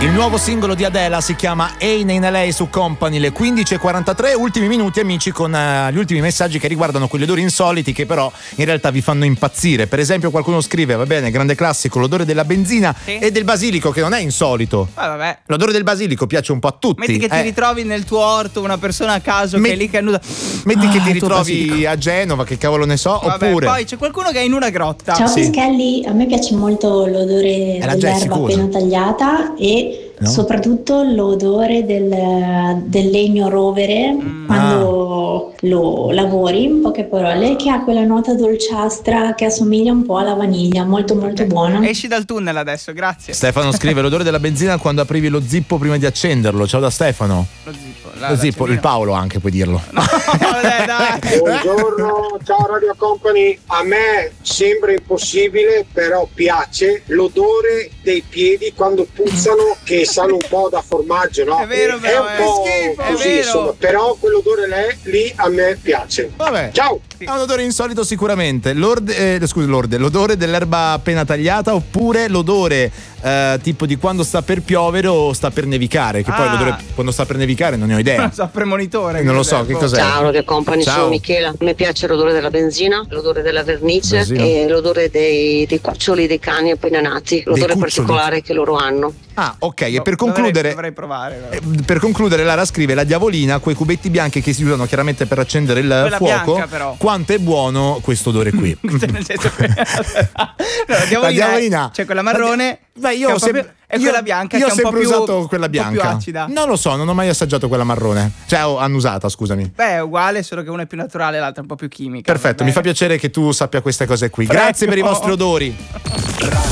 Il nuovo singolo di Adele si chiama Ain in LA su Company, le 15:43, ultimi minuti amici con gli ultimi messaggi che riguardano quegli odori insoliti che però in realtà vi fanno impazzire. Per esempio qualcuno scrive, va bene, grande classico, l'odore della benzina e del basilico, che non è insolito. Vabbè. L'odore del basilico piace un po' a tutti. Metti che ti ritrovi nel tuo orto una persona a caso che è lì che annuda. Metti che ti ritrovi a Genova, che cavolo ne so. Vabbè, oppure poi c'è qualcuno che è in una grotta. Ciao Pischelli, a me piace molto l'odore dell'erba appena tagliata e soprattutto l'odore del legno rovere quando lo lavori, in poche parole, che ha quella nota dolciastra che assomiglia un po' alla vaniglia, molto molto buono. Esci dal tunnel adesso, grazie. Stefano scrive l'odore della benzina quando aprivi lo zippo prima di accenderlo. Ciao da Stefano. Lo zippo, il Paolo anche puoi dirlo. Dai. Buongiorno, ciao Radio Company. A me sembra impossibile, però piace l'odore dei piedi quando puzzano, che sanno un po' da formaggio, no? È vero, è un po' schifo, così, è vero. insomma, però quell'odore lì a me piace. Vabbè. Ciao. È un odore insolito sicuramente. L'odore dell'erba appena tagliata, oppure l'odore tipo di quando sta per piovere o sta per nevicare, che poi l'odore quando sta per nevicare non ne ho idea. Non so, premonitore. Non lo so, che cos'è? Ciao Radio Company, sono Michela. A me piace l'odore della benzina, l'odore della vernice e l'odore dei cuccioli dei cani appena nati, l'odore particolare che loro hanno. Ah, ok, e per concludere dovrei provare. Per concludere Lara scrive la diavolina, quei cubetti bianchi che si usano chiaramente per accendere il quella fuoco, bianca, però. Quanto è buono questo odore qui. Nel senso che la diavolina c'è quella marrone. Io ho e quella bianca io che ho è un po' sempre più usato quella bianca. Un po' più acida. Non lo so, non ho mai assaggiato quella marrone. Cioè annusata, scusami. Beh, è uguale, solo che una è più naturale e l'altra è un po' più chimica. Perfetto, mi fa piacere che tu sappia queste cose qui. Prego. Grazie per i vostri odori.